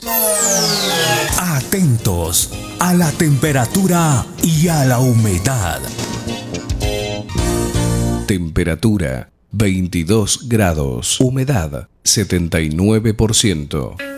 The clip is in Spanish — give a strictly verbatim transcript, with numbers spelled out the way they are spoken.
Atentos a la temperatura y a la humedad. Temperatura veintidós grados. Humedad setenta y nueve por ciento.